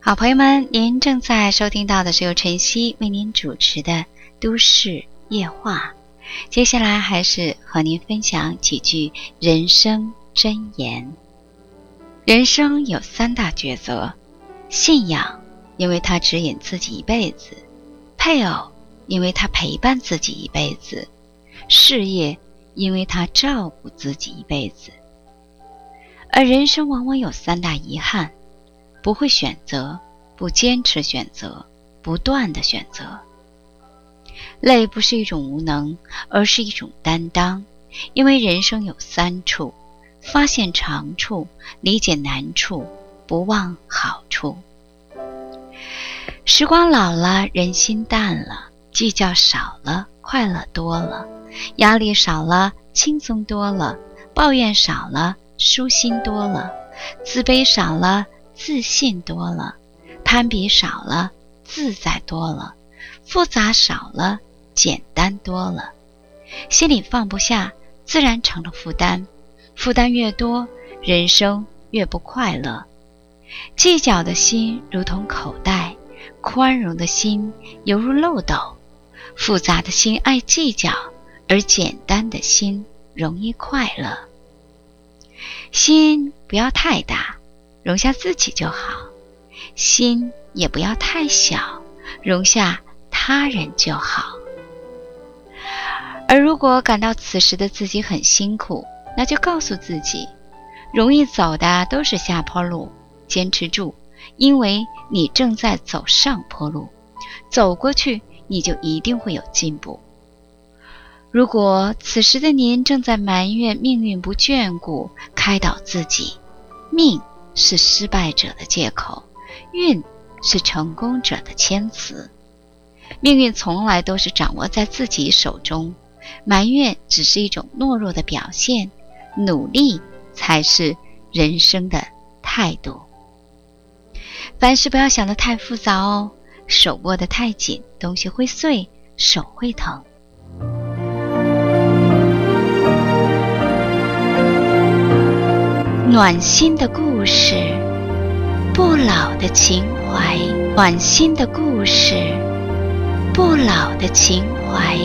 好朋友们，您正在收听到的是由晨曦为您主持的都市夜话。接下来还是和您分享几句人生箴言。人生有三大抉择：信仰，因为它指引自己一辈子；配偶，因为他陪伴自己一辈子；事业，因为他照顾自己一辈子。而人生往往有三大遗憾：不会选择，不坚持选择，不断的选择。累不是一种无能，而是一种担当，因为人生有三处：发现长处，理解难处，不忘好处。时光老了，人心淡了，计较少了，快乐多了；压力少了，轻松多了；抱怨少了，舒心多了；自卑少了，自信多了；攀比少了，自在多了；复杂少了，简单多了。心里放不下，自然成了负担，负担越多，人生越不快乐。计较的心如同口袋，宽容的心犹如漏斗。复杂的心爱计较，而简单的心容易快乐。心不要太大，容下自己就好；心也不要太小，容下他人就好。而如果感到此时的自己很辛苦，那就告诉自己，容易走的都是下坡路，坚持住，因为你正在走上坡路，走过去你就一定会有进步。如果此时的您正在埋怨命运不眷顾，开导自己，命是失败者的借口，运是成功者的谦词。命运从来都是掌握在自己手中，埋怨只是一种懦弱的表现，努力才是人生的态度。凡事不要想得太复杂哦，手握得太紧，东西会碎，手会疼。暖心的故事，不老的情怀。暖心的故事，不老的情怀。